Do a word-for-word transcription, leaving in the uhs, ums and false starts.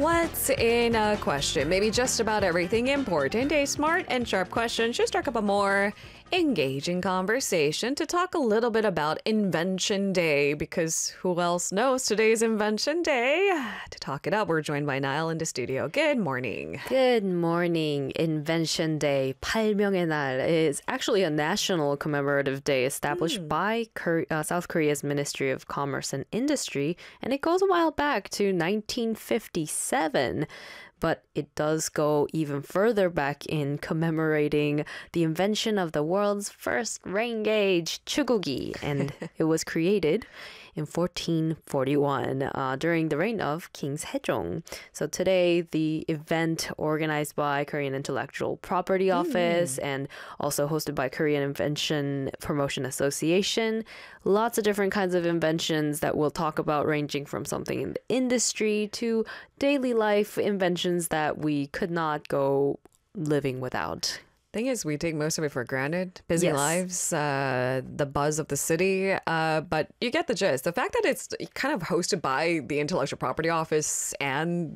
What's in a question? Maybe just about everything important. A smart and sharp question should strike up a more engaging conversation to talk a little bit about Invention Day, because who else knows today's Invention Day? To talk it up, we're joined by Niall in the studio. Good morning. Good morning. Invention Day, 발명의 날, is actually a national commemorative day established mm. by Korea, uh, South Korea's Ministry of Commerce and Industry, and it goes a while back to nineteen fifty-seven. But it does go even further back in commemorating the invention of the world's first rain gauge, chugogi, and it was created in fourteen forty-one uh, during the reign of King Sejong. So today, the event organized by Korean Intellectual Property Office mm. and also hosted by Korean Invention Promotion Association. Lots of different kinds of inventions that we'll talk about, ranging from something in the industry to daily life inventions that we could not go living without. Thing is, we take most of it for granted. Busy yes. lives, uh, the buzz of the city. Uh, but you get the gist. The fact that it's kind of hosted by the Intellectual Property Office and